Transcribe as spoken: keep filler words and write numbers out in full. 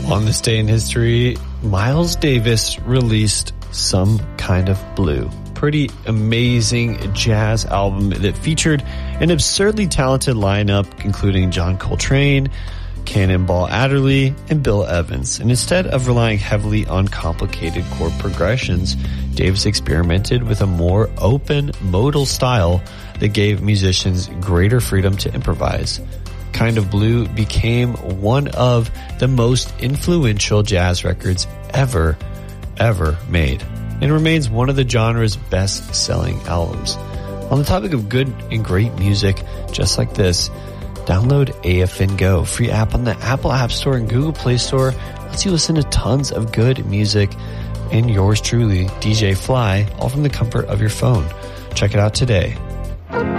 On this day in history, Miles Davis released Some Kind of Blue. Pretty amazing jazz album that featured an absurdly talented lineup, including John Coltrane, Cannonball Adderley, and Bill Evans. And instead of relying heavily on complicated chord progressions, Davis experimented with a more open modal style that gave musicians greater freedom to improvise. Kind of Blue became one of the most influential jazz records ever, ever made, and remains one of the genre's best-selling albums. On the topic of good and great music just like this, download A F N Go, free app on the Apple App Store and Google Play Store. Lets you listen to tons of good music, and yours truly, D J Fly, all from the comfort of your phone. Check it out today.